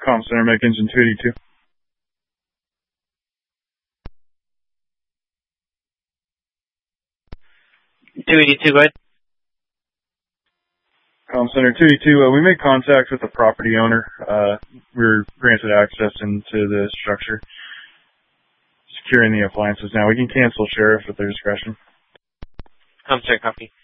Comm Center, Medic Engine 282. 282, go ahead. Comm Center 282, we made contact with the property owner. We were granted access into the structure. Securing the appliances now. We can cancel Sheriff at their discretion. Comm Center, copy.